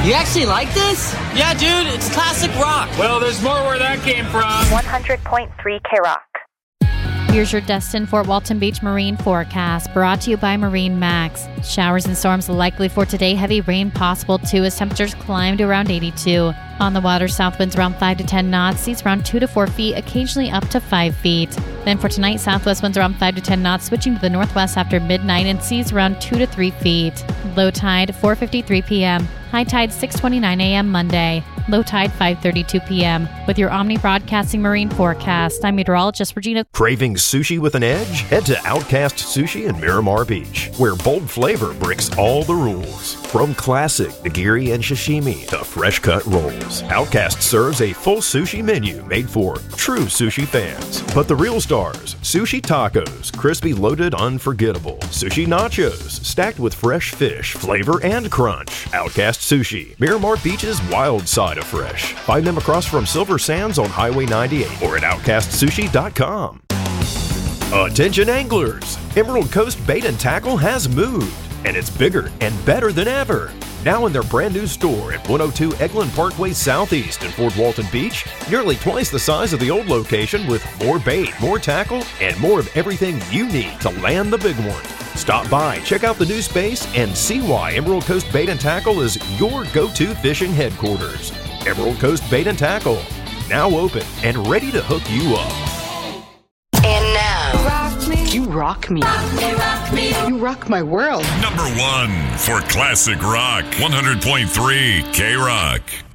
You actually like this? Yeah, dude, it's classic rock. Well, there's more where that came from. 100.3 K-Rock. Here's your Destin Fort Walton Beach Marine forecast, brought to you by Marine Max. Showers and storms likely for today. Heavy rain possible too as temperatures climb to around 82. On the water, south winds around 5 to 10 knots, seas around 2 to 4 feet, occasionally up to 5 feet. Then for tonight, southwest winds around 5 to 10 knots, switching to the northwest after midnight, and seas around 2 to 3 feet. Low tide 4:53 p.m. High tide 6:29 a.m. Monday. Low tide 5:32 p.m. With your Omni Broadcasting Marine forecast, I'm meteorologist Regina. Craving sushi with an edge? Head to Outcast Sushi in Miramar Beach, where bold flavor breaks all the rules. From classic nigiri and sashimi to fresh-cut rolls, Outcast serves a full sushi menu made for true sushi fans. But the real stars, sushi tacos, crispy loaded unforgettable. Sushi nachos, stacked with fresh fish, flavor and crunch. Outcast Sushi, Miramar Beach's wild side of fresh. Find them across from Silver Sands on Highway 98 or at OutcastSushi.com. Attention anglers! Emerald Coast Bait and Tackle has moved, and it's bigger and better than ever. Now in their brand new store at 102 Eglin Parkway Southeast in Fort Walton Beach, nearly twice the size of the old location with more bait, more tackle, and more of everything you need to land the big one. Stop by, check out the new space, and see why Emerald Coast Bait and Tackle is your go-to fishing headquarters. Emerald Coast Bait and Tackle, now open and ready to hook you up. And now, Rock me. You rock me. Rock me, rock me. You rock my world. Number 1 for classic rock, 100.3 K-Rock.